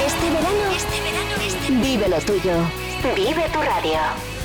Este verano, vive lo tuyo. Vive tu radio.